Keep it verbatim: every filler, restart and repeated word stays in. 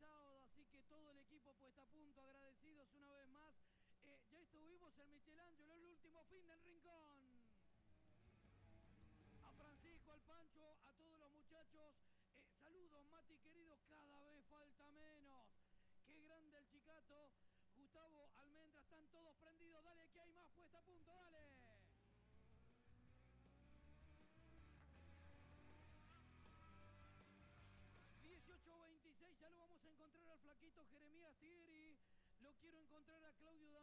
sábado, así que todo el equipo puesta a punto, agradecidos una vez más. Eh, ya estuvimos en Michelangelo, el último fin del Rincón. A Francisco, al Pancho, a todos los muchachos, eh, saludos Mati querido, cada vez falta menos. Qué grande el Chicato, Gustavo Almendra, están todos prendidos, dale que hay más puesta a punto, dale. dieciocho veintiséis, ya lo vamos a encontrar al flaquito Jeremías Thierry, lo quiero encontrar a Claudio